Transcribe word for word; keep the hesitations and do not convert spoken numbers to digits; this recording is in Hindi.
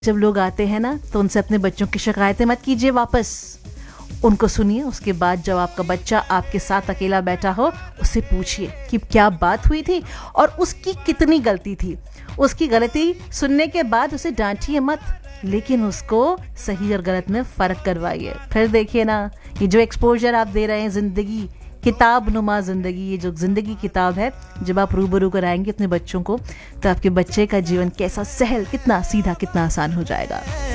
जब लोग आते हैं ना तो उनसे अपने बच्चों की शिकायतें मत कीजिए, वापस उनको सुनिए। उसके बाद जब आपका बच्चा आपके साथ अकेला बैठा हो, उससे पूछिए कि क्या बात हुई थी और उसकी कितनी गलती थी। उसकी गलती सुनने के बाद उसे डांटिए मत, लेकिन उसको सही और गलत में फ़र्क करवाइए। फिर देखिए ना, ये जो एक्सपोजर आप दे रहे हैं ज़िंदगी, किताब नुमा ज़िंदगी, ये जो ज़िंदगी किताब है, जब आप रूबरू कराएंगे अपने बच्चों को, तो आपके बच्चे का जीवन कैसा सहल, कितना सीधा, कितना आसान हो जाएगा।